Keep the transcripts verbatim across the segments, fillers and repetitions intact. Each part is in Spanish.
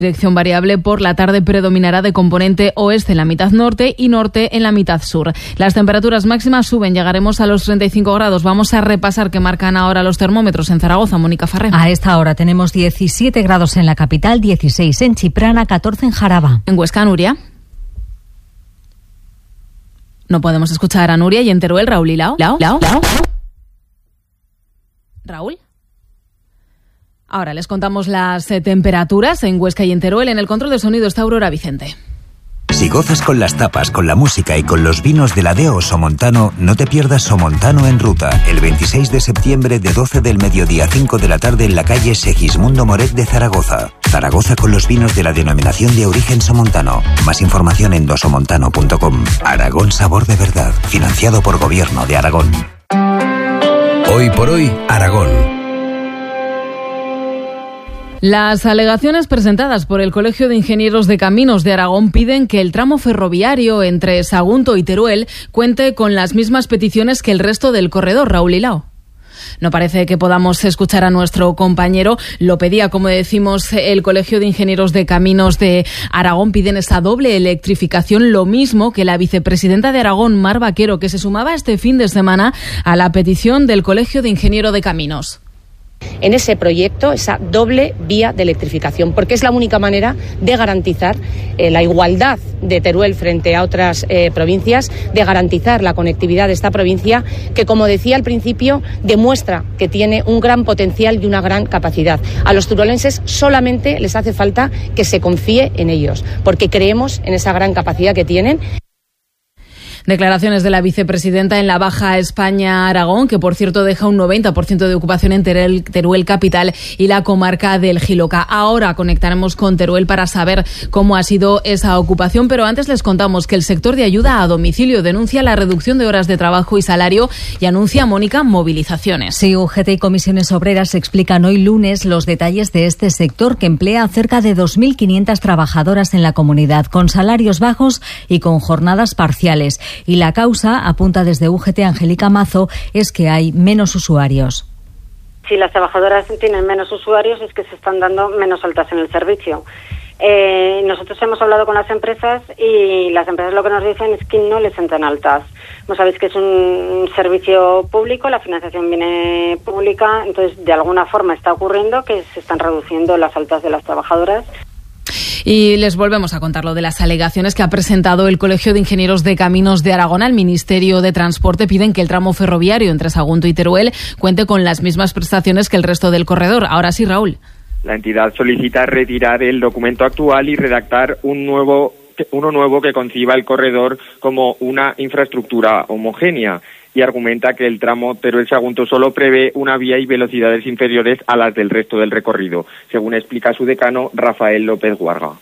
Dirección variable, por la tarde predominará de componente oeste en la mitad norte y norte en la mitad sur. Las temperaturas máximas suben, llegaremos a los treinta y cinco grados. Vamos a repasar qué marcan ahora los termómetros en Zaragoza. Mónica Farré. A esta hora tenemos diecisiete grados en la capital, dieciséis en Chiprana, catorce en Jaraba. En Huesca, Nuria. No podemos escuchar a Nuria. Y en Teruel, Raúl y Lao. Lao, Lao, Lao. Raúl. Ahora les contamos las eh, temperaturas en Huesca y en Teruel. En el control de sonido está Aurora Vicente. Si gozas con las tapas, con la música y con los vinos de la D E O Somontano, no te pierdas Somontano en Ruta, el veintiséis de septiembre de doce del mediodía a cinco de la tarde en la calle Segismundo Moret de Zaragoza. Zaragoza con los vinos de la denominación de origen Somontano. Más información en dosomontano punto com. Aragón, sabor de verdad. Financiado por Gobierno de Aragón. Hoy por hoy, Aragón. Las alegaciones presentadas por el Colegio de Ingenieros de Caminos de Aragón piden que el tramo ferroviario entre Sagunto y Teruel cuente con las mismas peticiones que el resto del corredor. Raúl Hilao. No parece que podamos escuchar a nuestro compañero. Lo pedía, como decimos, el Colegio de Ingenieros de Caminos de Aragón. Piden esa doble electrificación, lo mismo que la vicepresidenta de Aragón, Mar Vaquero, que se sumaba este fin de semana a la petición del Colegio de Ingenieros de Caminos. En ese proyecto, esa doble vía de electrificación, porque es la única manera de garantizar eh, la igualdad de Teruel frente a otras eh, provincias, de garantizar la conectividad de esta provincia, que, como decía al principio, demuestra que tiene un gran potencial y una gran capacidad. A los turolenses solamente les hace falta que se confíe en ellos, porque creemos en esa gran capacidad que tienen. Declaraciones de la vicepresidenta en la Baja España-Aragón, que por cierto deja un noventa por ciento de ocupación en Teruel, Teruel capital y la comarca del Jiloca. Ahora conectaremos con Teruel para saber cómo ha sido esa ocupación, pero antes les contamos que el sector de ayuda a domicilio denuncia la reducción de horas de trabajo y salario y anuncia, Mónica, movilizaciones. Sí, U G T y comisiones obreras explican hoy lunes los detalles de este sector, que emplea a cerca de dos mil quinientas trabajadoras en la comunidad, con salarios bajos y con jornadas parciales. Y la causa, apunta desde U G T Angélica Mazo, es que hay menos usuarios. Si las trabajadoras tienen menos usuarios, es que se están dando menos altas en el servicio. Eh, nosotros hemos hablado con las empresas y las empresas lo que nos dicen es que no les entran altas. Como sabéis que es un servicio público, la financiación viene pública, entonces de alguna forma está ocurriendo que se están reduciendo las altas de las trabajadoras. Y les volvemos a contar lo de las alegaciones que ha presentado el Colegio de Ingenieros de Caminos de Aragón al Ministerio de Transporte. Piden que el tramo ferroviario entre Sagunto y Teruel cuente con las mismas prestaciones que el resto del corredor. Ahora sí, Raúl. La entidad solicita retirar el documento actual y redactar un nuevo, uno nuevo que conciba el corredor como una infraestructura homogénea, y argumenta que el tramo Teruel-Sagunto solo prevé una vía y velocidades inferiores a las del resto del recorrido, según explica su decano Rafael López Guarga.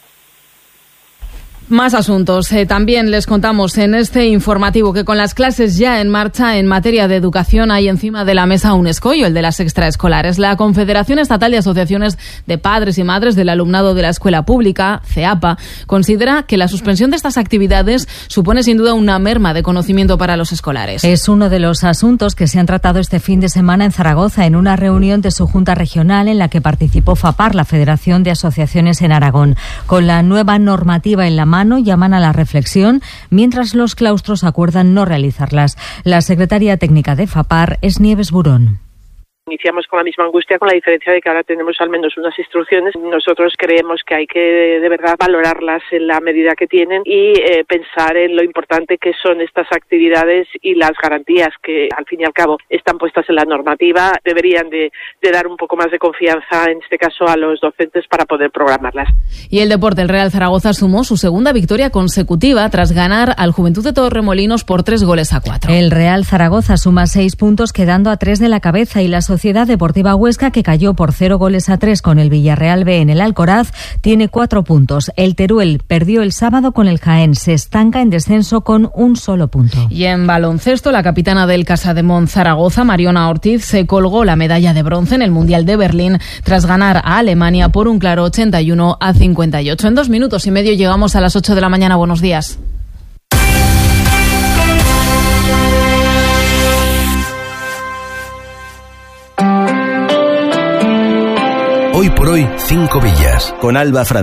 Más asuntos. Eh, también les contamos en este informativo que con las clases ya en marcha en materia de educación hay encima de la mesa un escollo, el de las extraescolares. La Confederación Estatal de Asociaciones de Padres y Madres del Alumnado de la Escuela Pública, CEAPA, considera que la suspensión de estas actividades supone sin duda una merma de conocimiento para los escolares. Es uno de los asuntos que se han tratado este fin de semana en Zaragoza en una reunión de su Junta Regional en la que participó FAPAR, la Federación de Asociaciones en Aragón. Con la nueva normativa en la mano, llaman a la reflexión, mientras los claustros acuerdan no realizarlas. La secretaria técnica de FAPAR es Nieves Burón. Iniciamos con la misma angustia, con la diferencia de que ahora tenemos al menos unas instrucciones. Nosotros creemos que hay que de verdad valorarlas en la medida que tienen y eh, pensar en lo importante que son estas actividades y las garantías que al fin y al cabo están puestas en la normativa. Deberían de, de dar un poco más de confianza, en este caso a los docentes, para poder programarlas. Y el deporte, el Real Zaragoza sumó su segunda victoria consecutiva tras ganar al Juventud de Torremolinos por tres goles a cuatro. El Real Zaragoza suma seis puntos, quedando a tres de la cabeza, y la Sociedad Deportiva Huesca, que cayó por cero goles a tres con el Villarreal B en el Alcoraz, tiene cuatro puntos. El Teruel perdió el sábado con el Jaén, se estanca en descenso con un solo punto. Y en baloncesto, la capitana del Casademont Zaragoza, Mariona Ortiz, se colgó la medalla de bronce en el Mundial de Berlín tras ganar a Alemania por un claro ochenta y uno a cincuenta y ocho. En dos minutos y medio llegamos a las ocho de la mañana. Buenos días. Hoy por hoy, Cinco Villas. Con Alba Francés.